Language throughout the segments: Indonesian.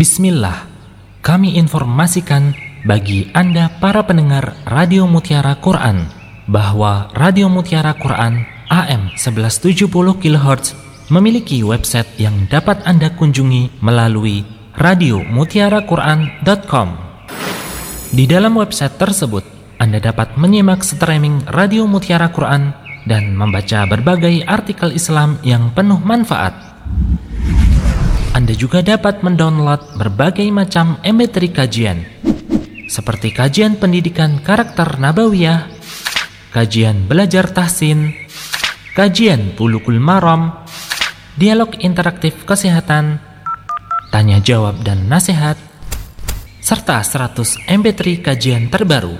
Bismillah, kami informasikan bagi Anda para pendengar Radio Mutiara Quran bahwa Radio Mutiara Quran AM 1170 kHz memiliki website yang dapat Anda kunjungi melalui radiomutiaraquran.com. Di dalam website tersebut, Anda dapat menyimak streaming Radio Mutiara Quran dan membaca berbagai artikel Islam yang penuh manfaat. Anda juga dapat mendownload berbagai macam MP3 kajian, seperti kajian pendidikan karakter Nabawiyah, kajian belajar tahsin, kajian Bulughul Maram, dialog interaktif kesehatan, tanya jawab dan nasihat, serta 100 MP3 kajian terbaru.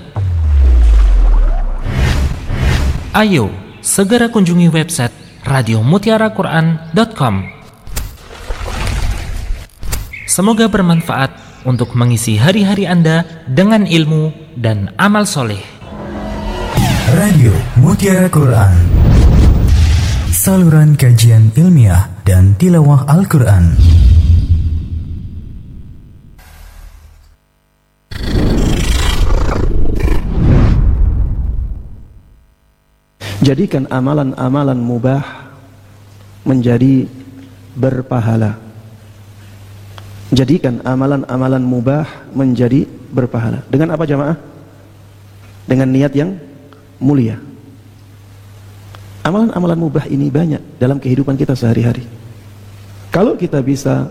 Ayo, segera kunjungi website radiomutiaraquran.com. Semoga bermanfaat untuk mengisi hari-hari Anda dengan ilmu dan amal soleh. Radio Mutiara Quran, saluran kajian ilmiah dan tilawah Al-Quran. Jadikan amalan-amalan mubah menjadi berpahala. Jadikan amalan-amalan mubah menjadi berpahala. Dengan apa jamaah? Dengan niat yang mulia. Amalan-amalan mubah ini banyak dalam kehidupan kita sehari-hari. Kalau kita bisa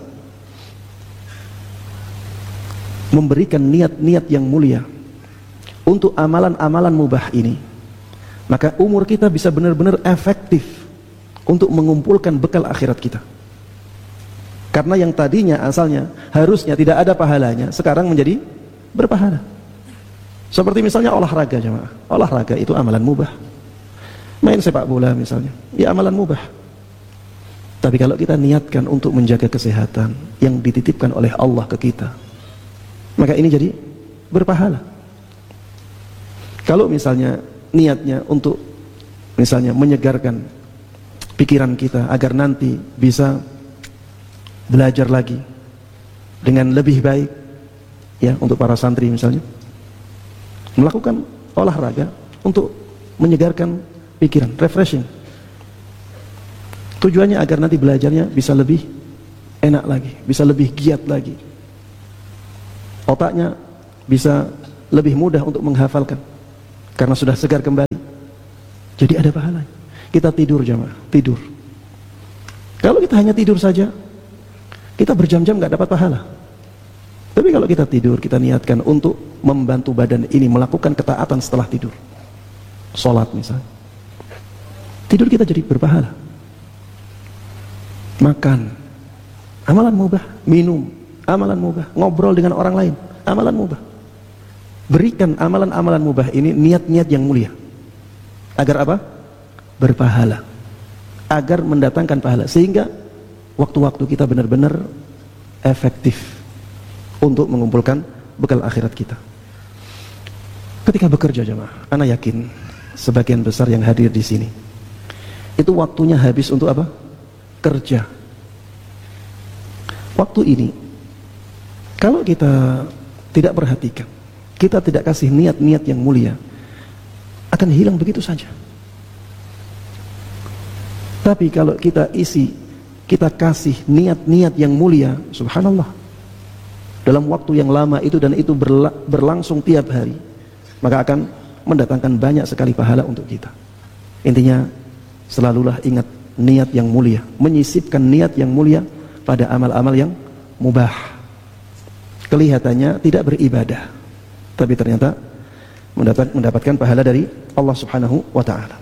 memberikan niat-niat yang mulia untuk amalan-amalan mubah ini, maka umur kita bisa benar-benar efektif untuk mengumpulkan bekal akhirat kita. Karena yang tadinya asalnya harusnya tidak ada pahalanya, sekarang menjadi berpahala. Seperti misalnya olahraga jemaah. Olahraga itu amalan mubah. Main sepak bola misalnya, ya amalan mubah. Tapi kalau kita niatkan untuk menjaga kesehatan yang dititipkan oleh Allah ke kita, maka ini jadi berpahala. Kalau misalnya niatnya untuk misalnya menyegarkan pikiran kita agar nanti bisa belajar lagi dengan lebih baik, ya, untuk para santri misalnya melakukan olahraga untuk menyegarkan pikiran, refreshing, tujuannya agar nanti belajarnya bisa lebih enak lagi, bisa lebih giat lagi, otaknya bisa lebih mudah untuk menghafalkan karena sudah segar kembali. Jadi ada pahala. Kita tidur jamaah, tidur. Kalau kita hanya tidur saja, kita berjam-jam gak dapat pahala. Tapi kalau kita tidur, kita niatkan untuk membantu badan ini melakukan ketaatan setelah tidur, sholat misalnya, tidur kita jadi berpahala. Makan, amalan mubah. Minum, amalan mubah. Ngobrol dengan orang lain, amalan mubah. Berikan amalan-amalan mubah ini niat-niat yang mulia. Agar apa? Berpahala. Agar mendatangkan pahala. Sehingga waktu-waktu kita benar-benar efektif untuk mengumpulkan bekal akhirat kita. Ketika bekerja jemaah, ana yakin sebagian besar yang hadir di sini itu waktunya habis untuk apa? Kerja. Waktu ini kalau kita tidak perhatikan, kita tidak kasih niat-niat yang mulia, akan hilang begitu saja. Tapi kalau kita kita kasih niat-niat yang mulia, subhanallah, dalam waktu yang lama itu dan itu berlangsung tiap hari, maka akan mendatangkan banyak sekali pahala untuk kita. Intinya, selalulah ingat niat yang mulia, menyisipkan niat yang mulia pada amal-amal yang mubah. Kelihatannya tidak beribadah, tapi ternyata mendapatkan pahala dari Allah Subhanahu wa ta'ala.